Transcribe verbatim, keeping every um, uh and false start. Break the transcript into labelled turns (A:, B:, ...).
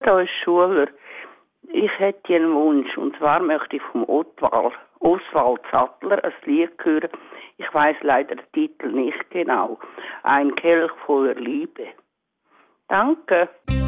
A: da ist Schuler. Ich hätte einen Wunsch, und zwar möchte ich vom Ottwald, Oswald Sattler ein Lied hören. Ich weiss leider den Titel nicht genau. Ein Kelch voller Liebe. Danke.